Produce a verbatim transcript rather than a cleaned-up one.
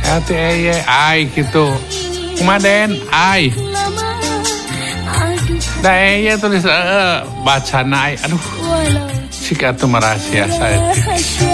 Kati eye ai gitu. Kumaden ai. Da eye tulis uh, baca nai. Aduh. Sika tu marahasia saya.